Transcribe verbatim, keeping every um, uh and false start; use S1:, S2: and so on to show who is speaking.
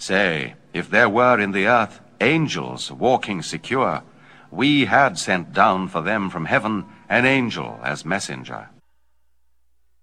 S1: Say, if there were in the earth angels walking secure, we had sent down for them from heaven an angel as messenger.